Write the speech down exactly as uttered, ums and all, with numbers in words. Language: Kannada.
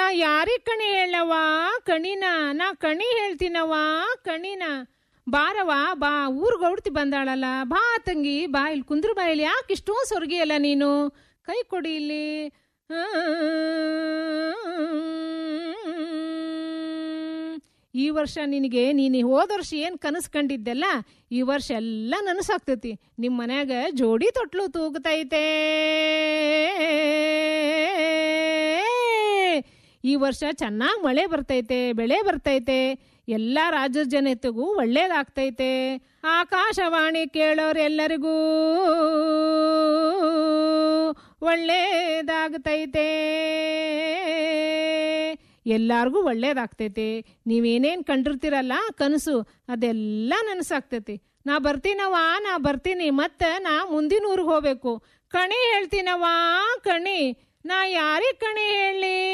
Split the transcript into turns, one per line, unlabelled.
ಯಾರಿಗ್ ಕಣಿ ಹೇಳವ ಕಣಿನ, ನಾ ಕಣಿ ಹೇಳ್ತೀನವ ಕಣಿನ. ಬಾರವ ಬಾ, ಊರ್ಗ್ ಹೊಡ್ತಿ ಬಂದಾಳಲ್ಲ, ಬಾ ತಂಗಿ ಬಾ, ಇಲ್ಲಿ ಕುಂದ್ರ ಬಾ, ಇಲ್ಲಿ ಯಾಕೆ ಇಷ್ಟೋ ಸೊರ್ಗಿಯಲ್ಲ ನೀನು, ಕೈ ಕೊಡಿ ಇಲ್ಲಿ. ಈ ವರ್ಷ ನಿನಗೆ ನೀನು ಹೋದ ವರ್ಷ ಏನು ಕನಸು ಕಂಡಿದ್ದೆಲ್ಲ ಈ ವರ್ಷ ಎಲ್ಲ ನನಸಾಗ್ತೈತಿ. ನಿಮ್ಮ ಮನ್ಯಾಗ ಜೋಡಿ ತೊಟ್ಲು ತೂಗ್ತೈತೆ. ಈ ವರ್ಷ ಚೆನ್ನಾಗಿ ಮಳೆ ಬರ್ತೈತೆ, ಬೆಳೆ ಬರ್ತೈತೆ, ಎಲ್ಲ ರಾಜ್ಯದ ಜನತೆಗೂ ಒಳ್ಳೇದಾಗ್ತೈತೆ. ಆಕಾಶವಾಣಿ ಕೇಳೋರೆಲ್ಲರಿಗೂ ಒಳ್ಳೇದಾಗ್ತೈತೆ, ಎಲ್ಲಾರ್ಗೂ ಒಳ್ಳೇದಾಗ್ತೈತೆ. ನೀವೇನೇನು ಕಂಡಿರ್ತೀರಲ್ಲ ಕನಸು, ಅದೆಲ್ಲ ನನಸಾಗ್ತೈತಿ. ನಾ ಬರ್ತೀನವ, ನಾ ಬರ್ತೀನಿ, ಮತ್ತೆ ನಾ ಮುಂದಿನ ಊರಿಗೆ ಹೋಗ್ಬೇಕು. ಕಣಿ ಹೇಳ್ತೀನವ ಕಣಿ, ನಾ ಯಾರಿಗೆ ಕಣಿ